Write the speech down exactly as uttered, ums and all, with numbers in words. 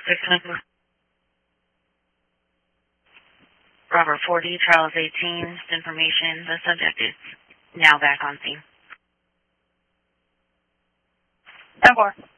six twenty-four. Robert forty, trial is eighteen. Information, the subject is now back on scene. ten four.